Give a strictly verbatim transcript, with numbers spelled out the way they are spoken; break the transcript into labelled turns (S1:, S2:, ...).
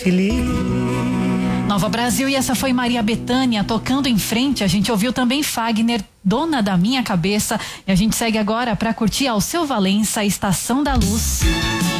S1: Feliz.
S2: Nova Brasil, e essa foi Maria Bethânia tocando em frente. A gente ouviu também Fagner, Dona da Minha Cabeça, e a gente segue agora para curtir Alceu Valença, Estação da Luz.